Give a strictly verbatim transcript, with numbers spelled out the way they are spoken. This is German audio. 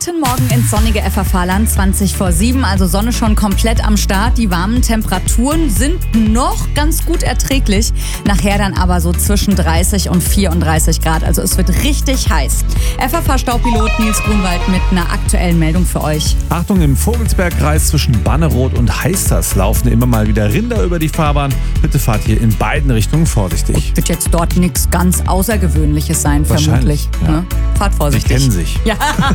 Guten Morgen ins sonnige F A V-Land, zwanzig vor sieben, also Sonne schon komplett am Start. Die warmen Temperaturen sind noch ganz gut erträglich. Nachher dann aber so zwischen dreißig und vierunddreißig Grad, also es wird richtig heiß. F A V-Staupilot Nils Grunwald mit einer aktuellen Meldung für euch. Achtung, im Vogelsbergkreis zwischen Bannerod und Heisters laufen immer mal wieder Rinder über die Fahrbahn. Bitte fahrt hier in beiden Richtungen vorsichtig. Wird jetzt dort nichts ganz Außergewöhnliches sein, vermutlich. Wahrscheinlich, ja. Ne? Fahrt vorsichtig. Sie kennen sich. Ja.